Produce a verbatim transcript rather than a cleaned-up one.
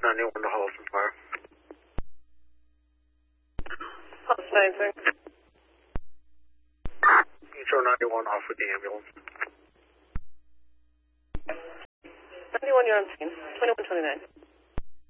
ninety-one to Holliston Fire. Pulse nine six. Intro ninety-one off with the ambulance. ninety-one, you're on scene. twenty-one twenty-nine.